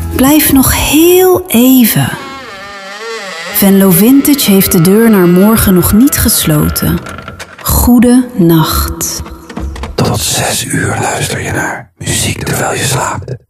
Blijf nog heel even. Venlo Vintage heeft de deur naar morgen nog niet gesloten. Goede nacht. Tot 6 uur luister je naar muziek terwijl je slaapt.